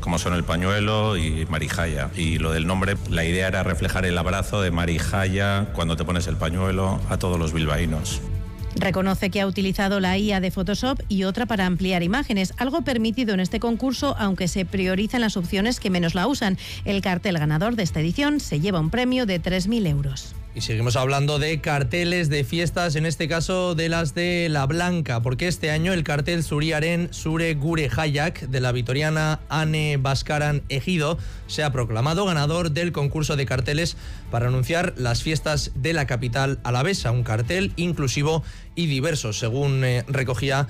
como son el pañuelo y Marijaya. Y lo del nombre, la idea era reflejar el abrazo de Marijaya cuando te pones el pañuelo a todos los bilbaínos. Reconoce que ha utilizado la IA de Photoshop y otra para ampliar imágenes, algo permitido en este concurso, aunque se priorizan las opciones que menos la usan. El cartel ganador de esta edición se lleva un premio de 3.000 euros. Y seguimos hablando de carteles de fiestas, en este caso de las de La Blanca, porque este año el cartel Zuriaren Zure Gure Jaiak de la vitoriana Ane Baskaran Ejido se ha proclamado ganador del concurso de carteles para anunciar las fiestas de la capital alavesa, un cartel inclusivo y diverso, según recogía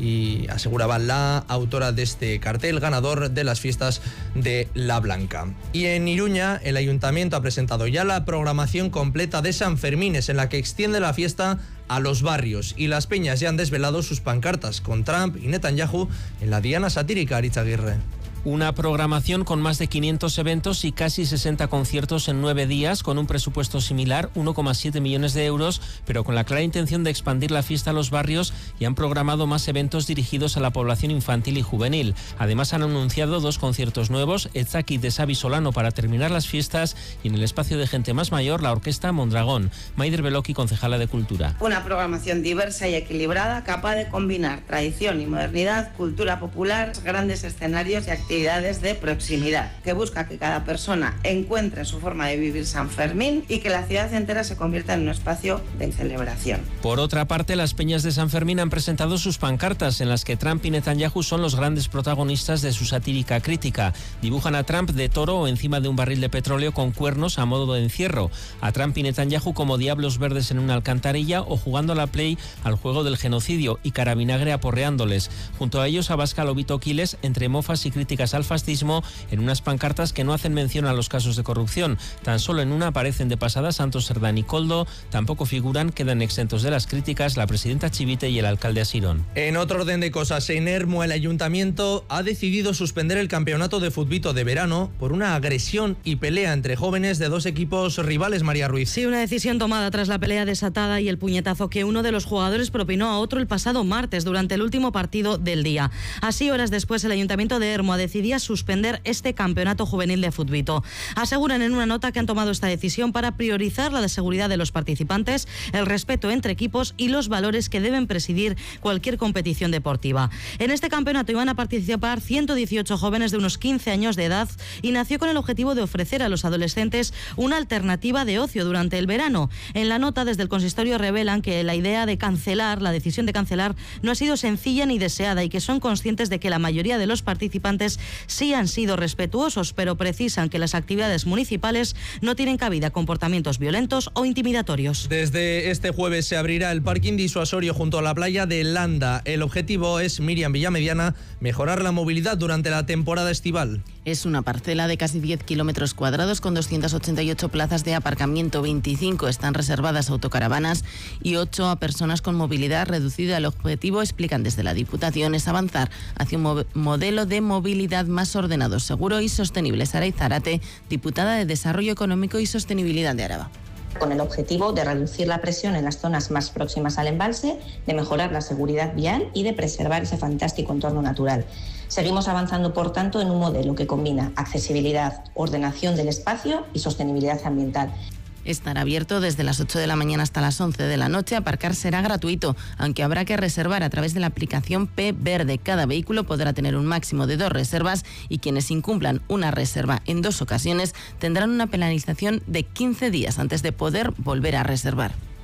y aseguraba la autora de este cartel, ganador de las fiestas de La Blanca. Y en Iruña, el ayuntamiento ha presentado ya la programación completa de San Fermines, en la que extiende la fiesta a los barrios, y las peñas ya han desvelado sus pancartas con Trump y Netanyahu en la diana satírica. Aritz Aguirre. Una programación con más de 500 eventos y casi 60 conciertos en 9 días, con un presupuesto similar, 1,7 millones de euros, pero con la clara intención de expandir la fiesta a los barrios, y han programado más eventos dirigidos a la población infantil y juvenil. Además han anunciado 2 conciertos nuevos, Etzaki de Xavi Solano para terminar las fiestas, y en el espacio de gente más mayor, la orquesta Mondragón. Maider Beloki, concejala de Cultura. Una programación diversa y equilibrada, capaz de combinar tradición y modernidad, cultura popular, grandes escenarios y actividades de proximidad, que busca que cada persona encuentre su forma de vivir San Fermín y que la ciudad entera se convierta en un espacio de celebración. Por otra parte, las peñas de San Fermín han presentado sus pancartas, en las que Trump y Netanyahu son los grandes protagonistas de su satírica crítica. Dibujan a Trump de toro o encima de un barril de petróleo con cuernos a modo de encierro, a Trump y Netanyahu como diablos verdes en una alcantarilla o jugando a la play al juego del genocidio, y Carabinagre aporreándoles. Junto a ellos, Abascal Obito Quiles, entre mofas y críticas al fascismo, en unas pancartas que no hacen mención a los casos de corrupción. Tan solo en una aparecen de pasada Santos Cerdán y Koldo. Tampoco figuran, quedan exentos de las críticas, la presidenta Chivite y el alcalde Asirón. En otro orden de cosas, en Ermua el ayuntamiento ha decidido suspender el campeonato de futbito de verano por una agresión y pelea entre jóvenes de 2 equipos rivales. María Ruiz. Sí, una decisión tomada tras la pelea desatada y el puñetazo que uno de los jugadores propinó a otro el pasado martes durante el último partido del día. Así, horas después, el ayuntamiento de Ermua decidía suspender este campeonato juvenil de futbito. Aseguran en una nota que han tomado esta decisión para priorizar la seguridad de los participantes, el respeto entre equipos y los valores que deben presidir cualquier competición deportiva. En este campeonato iban a participar 118 jóvenes de unos 15 años de edad y nació con el objetivo de ofrecer a los adolescentes una alternativa de ocio durante el verano. En la nota, desde el consistorio revelan que la decisión de cancelar no ha sido sencilla ni deseada, y que son conscientes de que la mayoría de los participantes sí han sido respetuosos, pero precisan que las actividades municipales no tienen cabida comportamientos violentos o intimidatorios. Desde este jueves se abrirá el parking disuasorio junto a la playa de Landa. El objetivo es, Miriam Villamediana, mejorar la movilidad durante la temporada estival. Es una parcela de casi 10 kilómetros cuadrados con 288 plazas de aparcamiento, 25 están reservadas a autocaravanas y 8 a personas con movilidad reducida. El objetivo, explican desde la Diputación, es avanzar hacia un modelo de movilidad más ordenado, seguro y sostenible. Saray Zarate, diputada de Desarrollo Económico y Sostenibilidad de Araba. Con el objetivo de reducir la presión en las zonas más próximas al embalse, de mejorar la seguridad vial y de preservar ese fantástico entorno natural. Seguimos avanzando, por tanto, en un modelo que combina accesibilidad, ordenación del espacio y sostenibilidad ambiental. Estará abierto desde las 8 de la mañana hasta las 11 de la noche. Aparcar será gratuito, aunque habrá que reservar a través de la aplicación P Verde. Cada vehículo podrá tener un máximo de 2 reservas y quienes incumplan una reserva en 2 ocasiones tendrán una penalización de 15 días antes de poder volver a reservar.